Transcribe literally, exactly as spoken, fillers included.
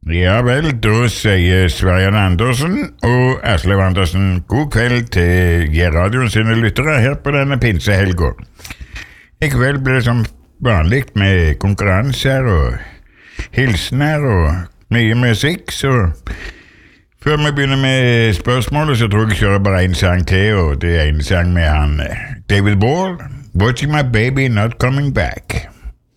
Ja vel, da sier Sverian Andersen og Aslev Andersen god kveld til G-radioen sine lyttere her på denne pinsehelga. I kveld blir det som vanlig med konkurranser og hilsener og mye musikk, så før vi begynner med spørsmålet så tror jeg jeg kjører bare en sang til, og det er en sang med han David Ball, Watching My Baby Not Coming Back.